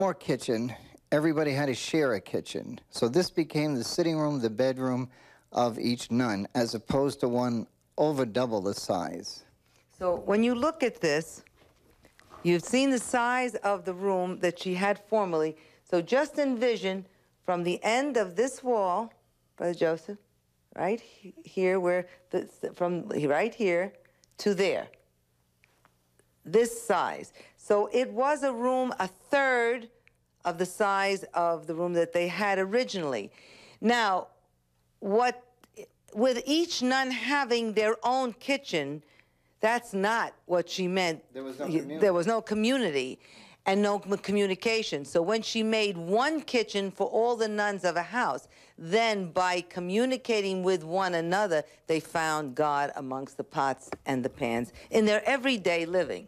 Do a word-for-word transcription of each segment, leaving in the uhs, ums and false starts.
more kitchen, everybody had to share a kitchen. So this became the sitting room, the bedroom of each nun, as opposed to one over double the size. So when you look at this, you've seen the size of the room that she had formerly. So just envision from the end of this wall, Brother Joseph, right he- here, where the, from right here to there, this size. So it was a room a third of the size of the room that they had originally. Now, what with each nun having their own kitchen, that's not what she meant. There was no community. There was no community and no m- communication. So when she made one kitchen for all the nuns of a house, then by communicating with one another, they found God amongst the pots and the pans in their everyday living.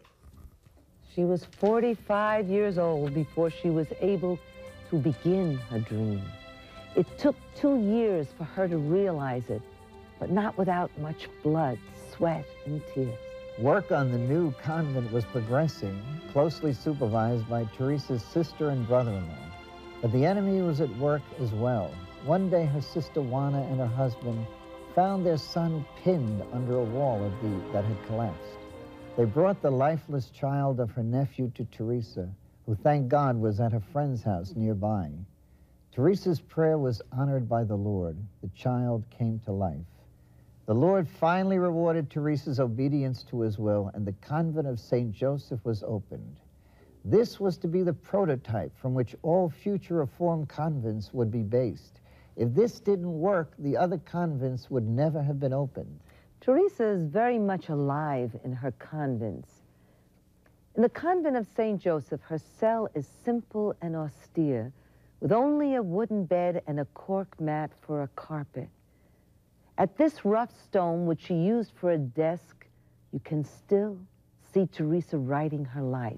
She was forty-five years old before she was able to begin her dream. It took two years for her to realize it, but not without much blood, sweat, and tears. Work on the new convent was progressing, closely supervised by Teresa's sister and brother-in-law. But the enemy was at work as well. One day, her sister Juana and her husband found their son pinned under a wall of the, that had collapsed. They brought the lifeless child of her nephew to Teresa, who, thank God, was at a friend's house nearby. Teresa's prayer was honored by the Lord. The child came to life. The Lord finally rewarded Teresa's obedience to his will, and the convent of Saint Joseph was opened. This was to be the prototype from which all future Reformed convents would be based. If this didn't work, the other convents would never have been opened. Teresa is very much alive in her convents. In the convent of Saint Joseph, her cell is simple and austere, with only a wooden bed and a cork mat for a carpet. At this rough stone, which she used for a desk, you can still see Teresa writing her life.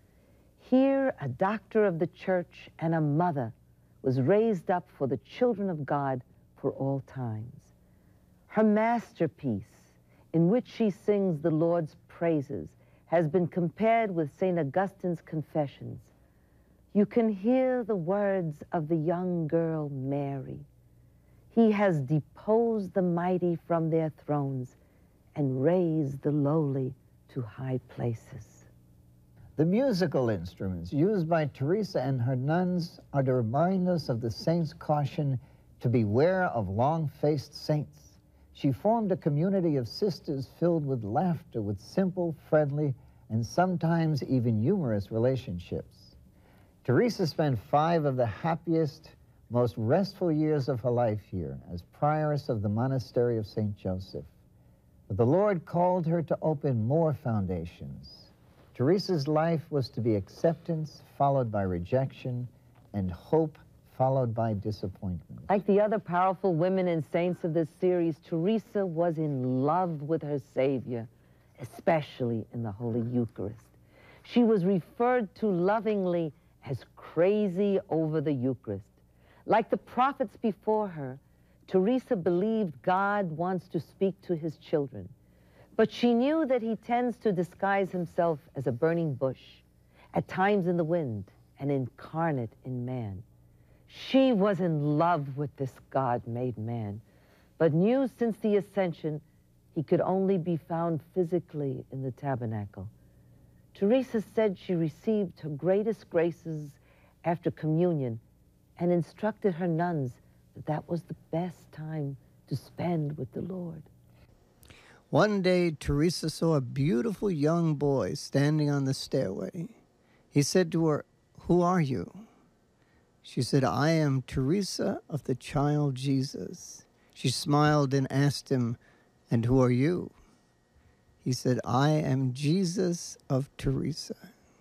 Here, a doctor of the church and a mother was raised up for the children of God for all times. Her masterpiece, in which she sings the Lord's praises, has been compared with Saint Augustine's Confessions. You can hear the words of the young girl Mary. He has deposed the mighty from their thrones and raised the lowly to high places. The musical instruments used by Teresa and her nuns are to remind us of the saints' caution to beware of long-faced saints. She formed a community of sisters filled with laughter, with simple, friendly, and sometimes even humorous relationships. Teresa spent five of the happiest, most restful years of her life here as prioress of the monastery of Saint Joseph. But the Lord called her to open more foundations. Teresa's life was to be acceptance followed by rejection and hope followed by disappointment. Like the other powerful women and saints of this series, Teresa was in love with her Savior, especially in the Holy Eucharist. She was referred to lovingly as crazy over the Eucharist. Like the prophets before her, Teresa believed God wants to speak to his children, but she knew that he tends to disguise himself as a burning bush, at times in the wind and incarnate in man. She was in love with this God-made man, but knew since the Ascension he could only be found physically in the tabernacle. Teresa said she received her greatest graces after communion and instructed her nuns that that was the best time to spend with the Lord. One day, Teresa saw a beautiful young boy standing on the stairway. He said to her, "Who are you?" She said, "I am Teresa of the Child Jesus." She smiled and asked him, "And who are you?" He said, "I am Jesus of Teresa."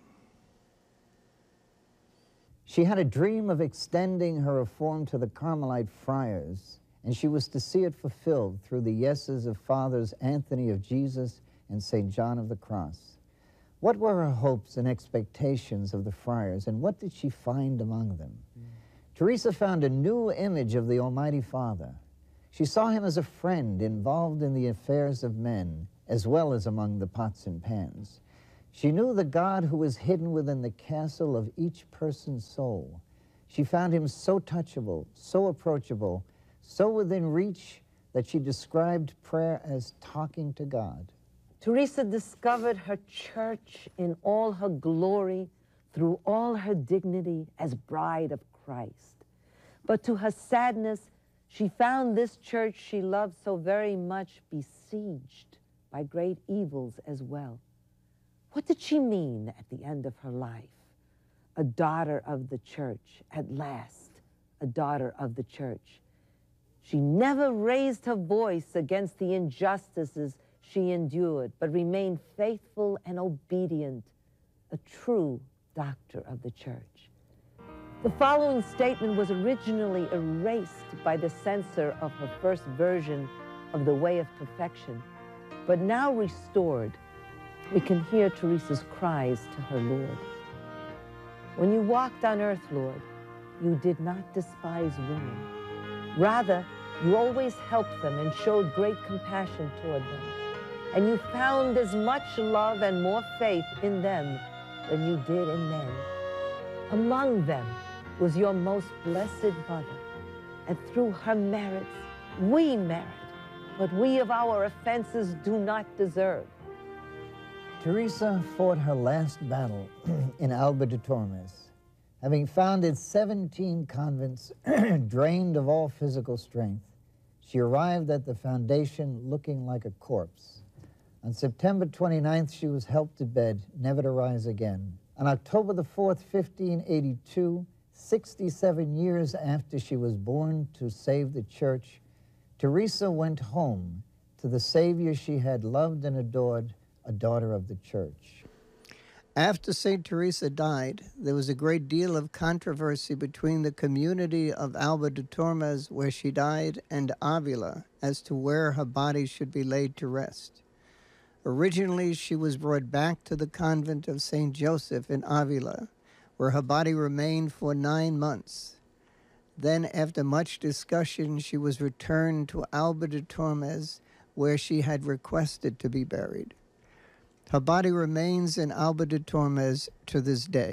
She had a dream of extending her reform to the Carmelite friars, and she was to see it fulfilled through the yeses of Fathers Anthony of Jesus and Saint John of the Cross. What were her hopes and expectations of the friars, and what did she find among them? Mm. Teresa found a new image of the Almighty Father. She saw him as a friend involved in the affairs of men, as well as among the pots and pans. She knew the God who was hidden within the castle of each person's soul. She found him so touchable, so approachable, so within reach that she described prayer as talking to God. Teresa discovered her church in all her glory, through all her dignity as bride of Christ. But to her sadness, she found this church she loved so very much besieged by great evils as well. What did she mean at the end of her life? A daughter of the church, at last, a daughter of the church. She never raised her voice against the injustices she endured, but remained faithful and obedient, a true doctor of the church. The following statement was originally erased by the censor of her first version of The Way of Perfection, but now restored. We can hear Teresa's cries to her Lord. When you walked on earth, Lord, you did not despise women. Rather, you always helped them and showed great compassion toward them. And you found as much love and more faith in them than you did in men. Among them was your most blessed mother, and through her merits we merit what we of our offenses do not deserve. Teresa fought her last battle in Alba de Tormes. Having founded seventeen convents drained of all physical strength, she arrived at the foundation looking like a corpse. On September twenty-ninth, she was helped to bed, never to rise again. On October the fourth, fifteen eighty-two, sixty-seven years after she was born to save the church, Teresa went home to the Savior she had loved and adored, a daughter of the church. After Saint Teresa died, there was a great deal of controversy between the community of Alba de Tormes, where she died, and Avila, as to where her body should be laid to rest. Originally, she was brought back to the convent of Saint Joseph in Avila, where her body remained for nine months. Then, after much discussion, she was returned to Alba de Tormes, where she had requested to be buried. Her body remains in Alba de Tormes to this day.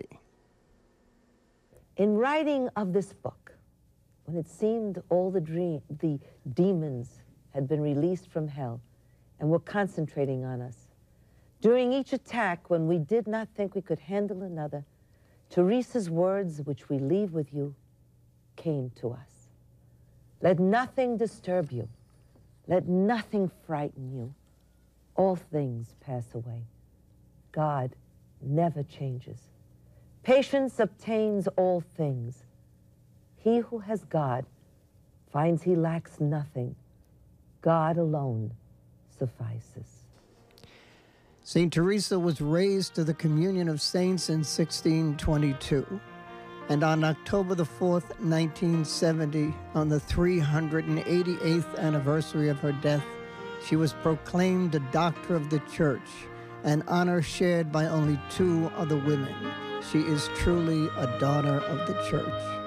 In writing of this book, when it seemed all the, dream, the demons had been released from hell and were concentrating on us, during each attack, when we did not think we could handle another, Teresa's words, which we leave with you, came to us. Let nothing disturb you. Let nothing frighten you. All things pass away. God never changes. Patience obtains all things. He who has God finds he lacks nothing. God alone suffices. Saint Teresa was raised to the communion of saints in sixteen twenty-two. And on October the fourth, nineteen seventy, on the three hundred eighty-eighth anniversary of her death, she was proclaimed a doctor of the church, an honor shared by only two other women. She is truly a daughter of the church.